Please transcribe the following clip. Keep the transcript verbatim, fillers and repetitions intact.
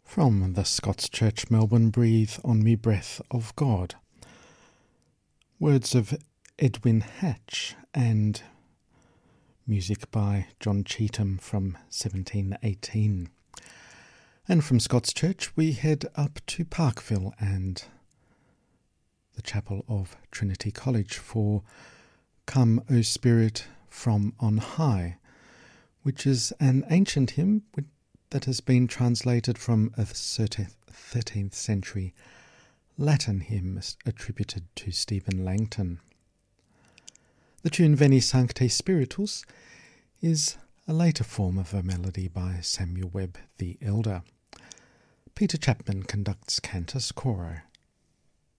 From the Scots Church, Melbourne, Breathe on Me Breath of God. Words of Edwin Hatch and music by John Cheetham from seventeen eighteen. And from Scots Church we head up to Parkville and the chapel of Trinity College for Come, O Spirit, from on High, which is an ancient hymn that has been translated from a thirteenth century Latin hymn attributed to Stephen Langton. The tune Veni Sancte Spiritus is a later form of a melody by Samuel Webb the Elder. Peter Chapman conducts Cantus Coro.